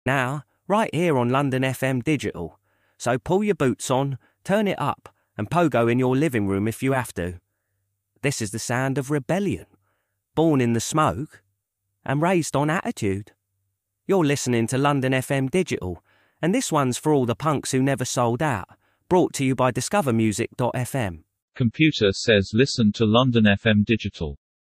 Now, right here on London FM Digital. So pull your boots on, turn it up, and pogo in your living room if you have to. This is the sound of rebellion, born in the smoke and raised on attitude. You're listening to London FM Digital, and this one's for all the punks who never sold out, brought to you by discovermusic.fm. Computer says listen to London FM Digital.